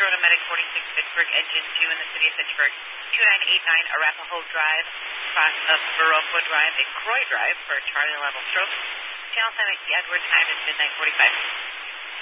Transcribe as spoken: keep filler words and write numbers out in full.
Road, Medic forty-six, Fitchburg, Engine two in the city of Fitchburg, two nine eight nine Arapahoe Drive, cross of Baroqua Drive and Croy Drive for Charlie Level Stroke. Channel seven, Edward, time is midnight forty-five.